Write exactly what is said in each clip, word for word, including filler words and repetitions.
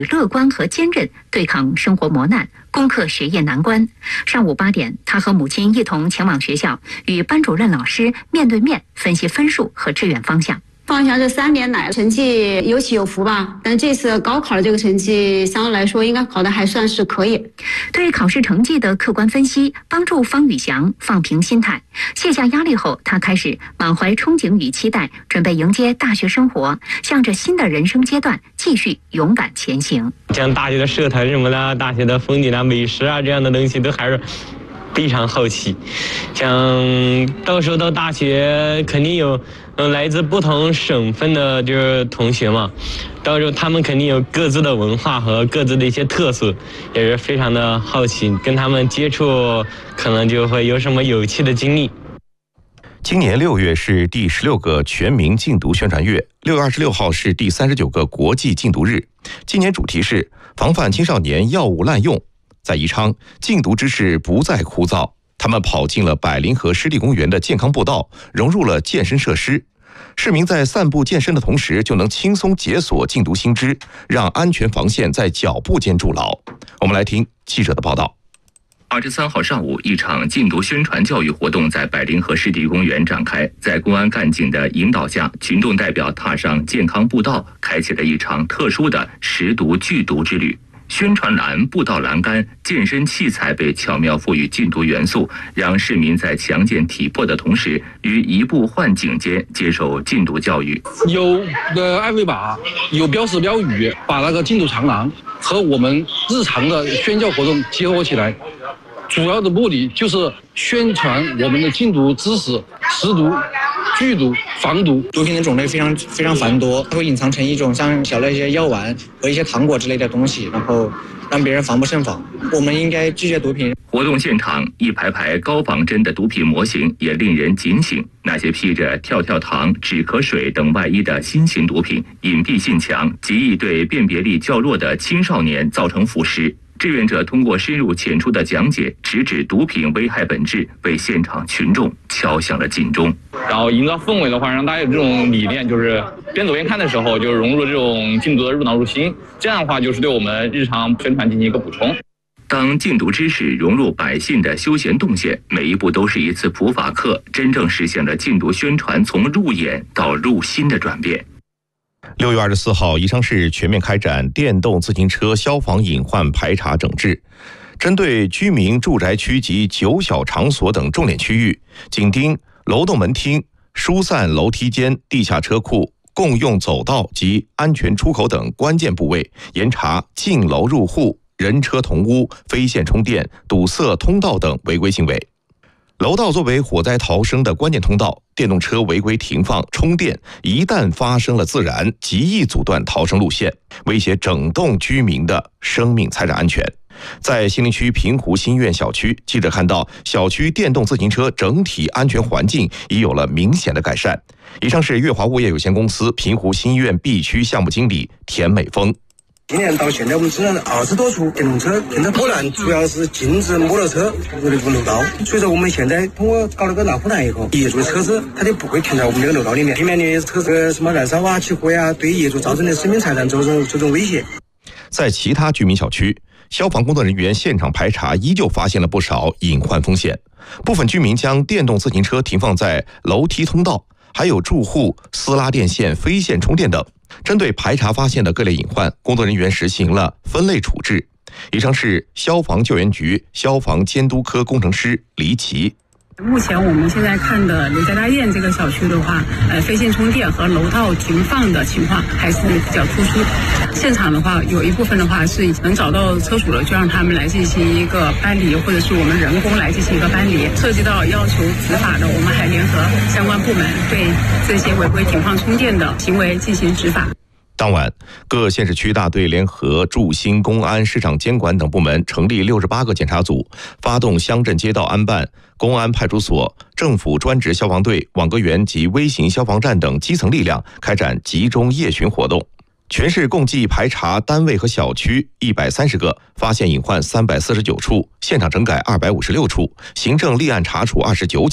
乐观和坚韧对抗生活磨难，攻克学业难关。上午八点，他和母亲一同前往学校，与班主任老师面对面分析分数和志愿方向。 方向这三年来成绩有起有伏吧，但这次高考的这个成绩相对来说应该考的还算是可以。 对考试成绩的客观分析，帮助方宇翔放平心态，卸下压力后，他开始满怀憧憬与期待，准备迎接大学生活，向着新的人生阶段继续勇敢前行。 像大学的社团什么的，大学的风景啊、美食啊这样的东西，都还是非常好奇。像到时候到大学，肯定有嗯来自不同省份的就是同学嘛，到时候他们肯定有各自的文化和各自的一些特色，也是非常的好奇，跟他们接触可能就会有什么有趣的经历。 今年六月是第十六个全民禁毒宣传月，六月二十六号是第三十九个国际禁毒日。今年主题是防范青少年药物滥用。在宜昌，禁毒知识不再枯燥，他们跑进了百灵河湿地公园的健康步道，融入了健身设施。市民在散步健身的同时，就能轻松解锁禁毒新知，让安全防线在脚步间筑牢。我们来听记者的报道。 二十三号上午，一场禁毒宣传教育活动在百灵河湿地公园展开。在公安干警的引导下，群众代表踏上健康步道，开启了一场特殊的识毒拒毒之旅。宣传栏、步道栏杆、健身器材被巧妙赋予禁毒元素，让市民在强健体魄的同时，于移步换景间接受禁毒教育。 有的艾维靶，有标识标语，把那个禁毒长廊和我们日常的宣教活动结合起来。主要的目的就是宣传我们的禁毒知识、识毒、拒毒、防毒。 毒品的种类非常非常繁多，它会隐藏成一种像小的一些药丸和一些糖果之类的东西，然后让别人防不胜防。我们应该拒绝毒品。 活动现场，一排排高仿真的毒品模型也令人警醒。那些披着跳跳糖、止咳水等外衣的新型毒品，隐蔽性强，极易对辨别力较弱的青少年造成腐蚀。志愿者通过深入浅出的讲解，直指毒品危害本质，为现场群众敲响了警钟。 然后营造氛围的话，让大家有这种理念，就是边走边看的时候，就融入这种禁毒的入脑入心。这样的话，就是对我们日常宣传进行一个补充。 当禁毒知识融入百姓的休闲动线，每一步都是一次普法课，真正实现了禁毒宣传从入眼到入心的转变。 六月二十四号，宜昌市全面开展电动自行车消防隐患排查整治，针对居民住宅区及酒小场所等重点区域，紧盯楼栋门厅、疏散楼梯间、地下车库、共用走道及安全出口等关键部位，严查进楼入户、人车同屋、非线充电、堵塞通道等违规行为。楼道作为火灾逃生的关键通道，电动车违规停放、充电，一旦发生了自燃，极易阻断逃生路线，威胁整栋居民的生命财产安全。在西陵区平湖新苑小区，记者看到小区电动自行车整体安全环境已有了明显的改善。宜昌市粤华物业有限公司平湖新苑 B 区项目经理田美峰。 今年到现在，我们只能二十多处电动车停在护栏，主要是禁止摩托车入这个楼道。所以说，我们现在通过搞了个纳护栏以后，业主的车子它就不会停在我们这个楼道里面，避免你车子什么燃烧啊、起火呀，对业主造成的生命财产造成这种威胁。 在其他居民小区，消防工作人员现场排查，依旧发现了不少隐患风险。部分居民将电动自行车停放在楼梯通道，还有住户私拉电线、非线充电等。针对排查发现的各类隐患，工作人员实行了分类处置。宜昌市消防救援局消防监督科工程师黎琦。 目前我们现在看的刘家大院这个小区的话，呃，非线充电和楼道停放的情况还是比较突出。现场的话，有一部分的话是能找到车主了，就让他们来进行一个搬离，或者是我们人工来进行一个搬离。涉及到要求执法的，我们还联合相关部门对这些违规停放充电的行为进行执法。 当晚，各县市区大队联合驻新、公安、市场监管等部门成立六十八个检查组，发动乡镇街道安办、公安派出所、政府专职消防队、网格员及微型消防站等基层力量开展集中夜巡活动。全市共计排查单位和小区一百三十个，发现隐患三百四十九处，现场整改二百五十六处，行政立案查处二十九起。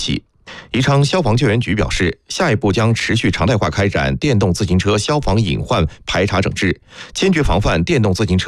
宜昌消防救援局表示，下一步将持续常态化开展电动自行车消防隐患排查整治，坚决防范电动自行车